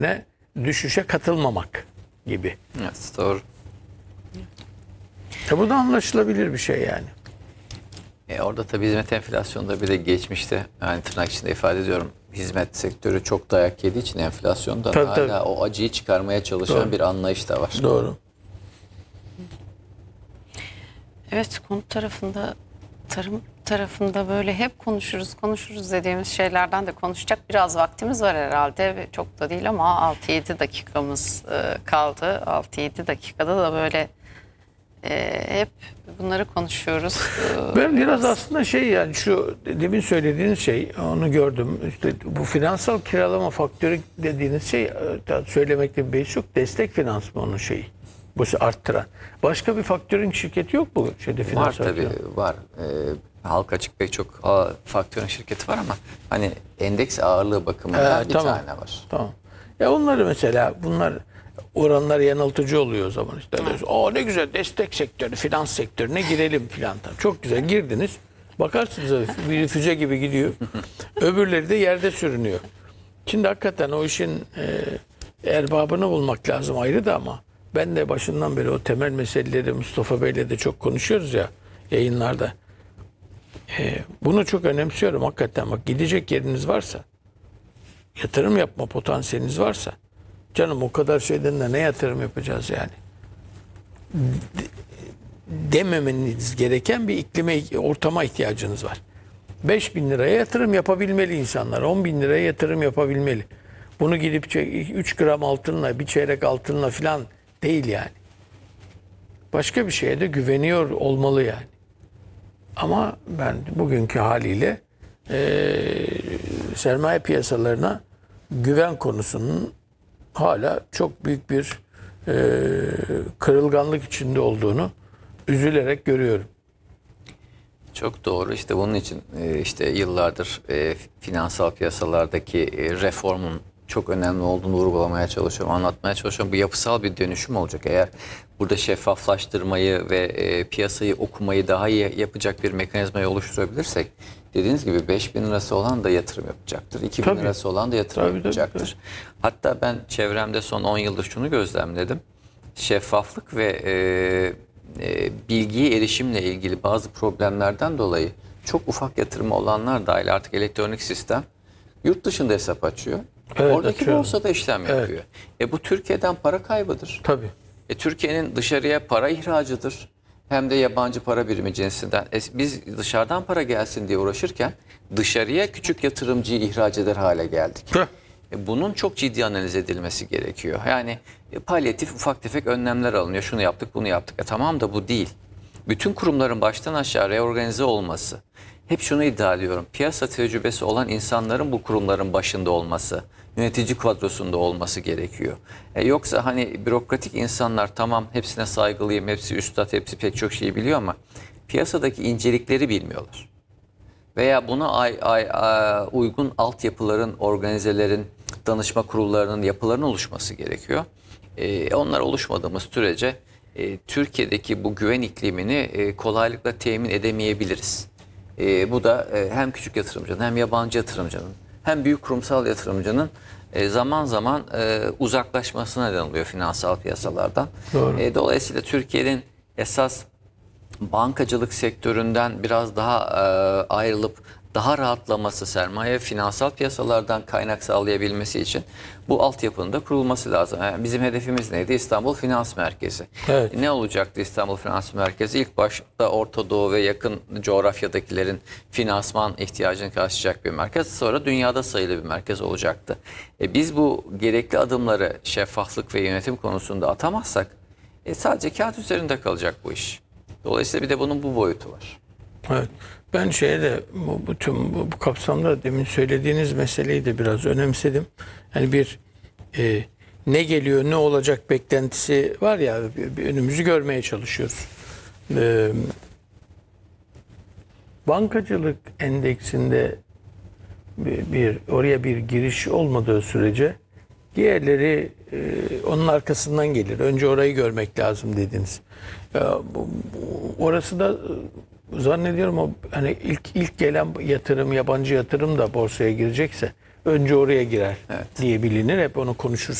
ne düşüşe katılmamak gibi. Evet, doğru. Bu da anlaşılabilir bir şey yani. Orada tabii hizmet enflasyonda bir de geçmişte, yani tırnak içinde ifade ediyorum, hizmet sektörü çok dayak yediği için enflasyonda Tabii, hala tabii. o acıyı çıkarmaya çalışan Doğru. bir anlayış da var. Doğru. Evet, konut tarafında, tarım tarafında böyle hep konuşuruz dediğimiz şeylerden de konuşacak biraz vaktimiz var herhalde. Ve çok da değil ama 6-7 dakikamız kaldı. 6-7 dakikada da böyle hep bunları konuşuyoruz. Ben biraz aslında yani şu demin söylediğiniz şey, onu gördüm. İşte bu finansal kiralama faktörü dediğiniz şey, söylemekte bir beis yok. Destek finansmanı şeyi. Bu arttıran. Başka bir faktörün şirketi yok mu şeyde, Var finansal tabii, kiralama? var. Halka açık pek çok faktörün şirketi var ama hani endeks ağırlığı bakımından bir Tamam. tane var. Tamam. Ya onları mesela, bunlar oranlar yanıltıcı oluyor o zaman işte. Ne güzel, destek sektörü, finans sektörüne girelim filan. Çok güzel girdiniz. Bakarsınız bir füze gibi gidiyor. Öbürleri de yerde sürünüyor. Şimdi hakikaten o işin erbabını bulmak lazım, ayrı da, ama ben de başından beri o temel meseleleri Mustafa Bey'le de çok konuşuyoruz ya yayınlarda. Bunu çok önemsiyorum hakikaten. Bak, gidecek yeriniz varsa, yatırım yapma potansiyeliniz varsa, canım o kadar şeyden de ne yatırım yapacağız yani? Dememeniz gereken bir iklime, ortama ihtiyacınız var. 5.000 liraya yatırım yapabilmeli insanlar. 10.000 liraya yatırım yapabilmeli. Bunu gidip 3 gram altınla, bir çeyrek altınla falan değil yani. Başka bir şeye de güveniyor olmalı yani. Ama ben bugünkü haliyle sermaye piyasalarına güven konusunun hala çok büyük bir kırılganlık içinde olduğunu üzülerek görüyorum. Çok doğru. İşte bunun için işte yıllardır finansal piyasalardaki reformun çok önemli olduğunu vurgulamaya çalışıyorum, anlatmaya çalışıyorum. Bu yapısal bir dönüşüm olacak. Eğer burada şeffaflaştırmayı ve piyasayı okumayı daha iyi yapacak bir mekanizmayı oluşturabilirsek, dediğiniz gibi 5.000 lirası olan da yatırım yapacaktır. 2.000 Tabii. lirası olan da yatırım Tabii, yapacaktır. tabii. Hatta ben çevremde son 10 yıldır şunu gözlemledim. Şeffaflık ve bilgiye erişimle ilgili bazı problemlerden dolayı çok ufak yatırımı olanlar dahil artık elektronik sistem yurt dışında hesap açıyor. Evet, Oradaki açıyorum. borsada işlem yapıyor. Bu Türkiye'den para kaybıdır. Tabii. Türkiye'nin dışarıya para ihracıdır. Hem de yabancı para birimi cinsinden. Biz dışarıdan para gelsin diye uğraşırken dışarıya küçük yatırımcıyı ihraç eder hale geldik. Bunun çok ciddi analiz edilmesi gerekiyor. Yani palyatif ufak tefek önlemler alınıyor. Şunu yaptık, bunu yaptık. Tamam da bu değil. Bütün kurumların baştan aşağı reorganize olması. Hep şunu iddia ediyorum. Piyasa tecrübesi olan insanların bu kurumların başında olması, yönetici kadrosunda olması gerekiyor. Yoksa hani bürokratik insanlar, tamam hepsine saygılıyım, hepsi üstad, hepsi pek çok şeyi biliyor ama piyasadaki incelikleri bilmiyorlar. Veya buna uygun altyapıların, organizelerin, danışma kurullarının, yapılarının oluşması gerekiyor. Onlar oluşmadığımız sürece Türkiye'deki bu güven iklimini kolaylıkla temin edemeyebiliriz. Bu da hem küçük yatırımcının, hem yabancı yatırımcının, hem büyük kurumsal yatırımcının zaman zaman uzaklaşmasına neden oluyor finansal piyasalardan. Doğru. Dolayısıyla Türkiye'nin esas bankacılık sektöründen biraz daha ayrılıp daha rahatlaması, sermaye finansal piyasalardan kaynak sağlayabilmesi için bu altyapının da kurulması lazım. Yani bizim hedefimiz neydi? İstanbul Finans Merkezi. Evet. Ne olacaktı İstanbul Finans Merkezi? İlk başta Orta Doğu ve yakın coğrafyadakilerin finansman ihtiyacını karşılayacak bir merkez. Sonra dünyada sayılı bir merkez olacaktı. Biz bu gerekli adımları şeffaflık ve yönetim konusunda atamazsak sadece kağıt üzerinde kalacak bu iş. Dolayısıyla bir de bunun bu boyutu var. Evet. Ben bu kapsamda demin söylediğiniz meseleyi de biraz önemsedim. Yani bir ne geliyor, ne olacak beklentisi var ya, bir önümüzü görmeye çalışıyoruz. Bankacılık endeksinde oraya bir giriş olmadığı sürece diğerleri onun arkasından gelir. Önce orayı görmek lazım dediniz. Orası da zannediyorum, o hani ilk gelen yatırım, yabancı yatırım da borsaya girecekse önce oraya girer Evet. diye bilinir. Hep onu konuşuruz.